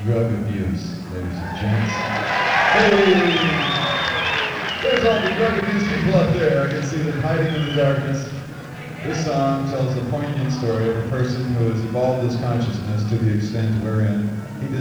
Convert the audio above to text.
drug abuse, ladies and gents. Hey! There's all the drug abuse people up there. I can see them hiding in the darkness. This song tells the poignant story of a person who has evolved his consciousness to the extent wherein he